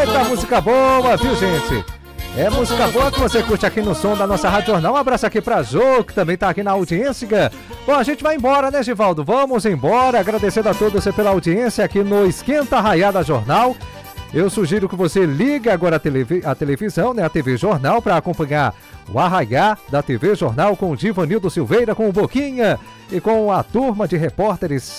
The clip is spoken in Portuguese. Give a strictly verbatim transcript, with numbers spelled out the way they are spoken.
Eita, música boa, viu, gente? É música boa que você curte aqui no som da nossa Rádio Jornal. Um abraço aqui pra Jô, que também tá aqui na audiência. Bom, a gente vai embora, né, Givaldo? Vamos embora, agradecendo a todos pela audiência aqui no Esquenta Raiada Jornal. Eu sugiro que você ligue agora a, televi- a televisão, né, a T V Jornal, para acompanhar o Arraiá da T V Jornal com o Divanildo Silveira, com o Boquinha e com a turma de repórteres